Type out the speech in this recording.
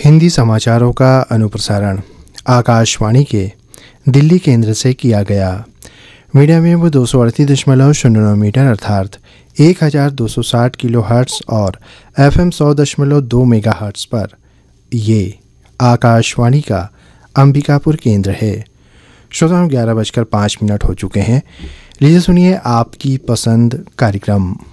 हिंदी समाचारों का अनुप्रसारण आकाशवाणी के दिल्ली केंद्र से किया गया। मीडियम वेव 238.09 मीटर अर्थात 1260 किलो हर्ट्स और FM 100.2 मेगा हर्ट्स पर ये आकाशवाणी का अंबिकापुर केंद्र है। श्रोताओं 11:05 हो चुके हैं। लीजिए सुनिए आपकी पसंद कार्यक्रम